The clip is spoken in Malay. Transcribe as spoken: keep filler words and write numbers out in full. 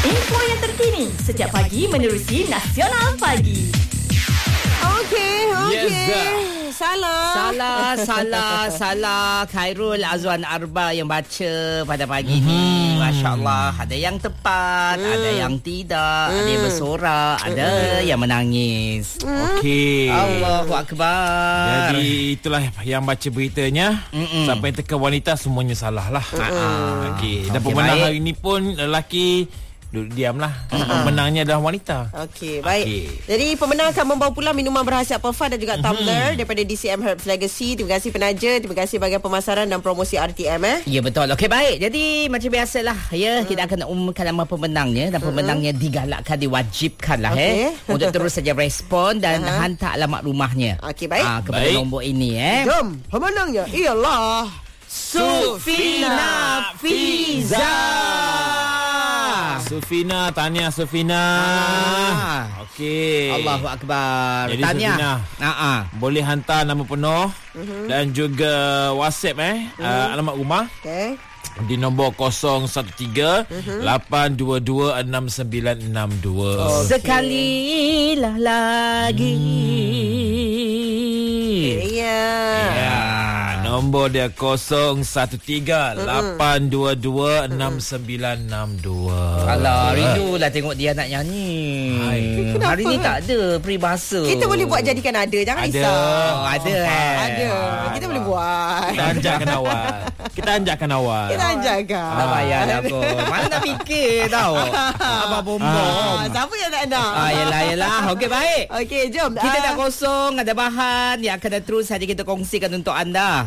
Info yang terkini setiap pagi menerusi Nasional Pagi. Okey, okey. Yes, salah. Salah, salah, salah. Khairul Azwan Arba yang baca pada pagi mm-hmm. ni. Masya Allah. Ada yang tepat, mm. ada yang tidak, mm. ada yang bersorak, ada mm. yang menangis. Okey. Allahu Akbar. Jadi itulah yang baca beritanya. Mm-mm. Sampai teka wanita semuanya salah lah. Mm-mm. Okey. Dan Okey, pemenang baik. hari ini pun lelaki. Duduk diamlah. Uh-huh. Pemenangnya adalah wanita. Okey, baik. Okay. Jadi pemenang akan membawa pulang minuman berhasiat Perfah dan juga tumbler daripada D C M Herbs Legacy. Terima kasih penaja, terima kasih bahagian pemasaran dan promosi R T M eh. Ya, betul. Okey, baik. Jadi macam biasalah ya, hmm. kita akan umumkan nama pemenangnya dan hmm. pemenangnya digalakkan, diwajibkanlah okay. eh untuk terus saja respon dan uh-huh. hantar alamat rumahnya. Okey, baik. Ah, kepada baik. nombor ini eh. Jom, pemenangnya ialah Sufina Fiza. Sufina, tahniah Sufina. Ah. Okey. Allahu Akbar. Jadi Tahniah. Sufina, uh-uh. boleh hantar nama penuh uh-huh. dan juga WhatsApp eh uh-huh. uh, alamat rumah. Okey. Di nombor kosong satu tiga lapan dua dua enam sembilan enam dua. Okay. Sekalilah lagi. Ya. Ya, nombor dia kosong satu tiga lapan dua dua enam sembilan enam dua. Alah, rindulah tengok dia nak nyanyi. Hai. Kenapa? Hari ni tak ada peribahasa. Kita boleh buat jadikan ada, jangan Ada. risau. Oh, ada eh. Ada. Kita boleh buat. Kita anjakkan awal. Kita anjakkan awal. Kita anjakkan. Tak payahlah kot. Mana nak fikir tau. Abang bom-bom. Ah, siapa yang tak nak? Ah, yelah, yelah. Okey, baik. Okey, jom. Kita Ah. dah kosong, ada bahan yang akan terus saja kita kongsikan untuk anda.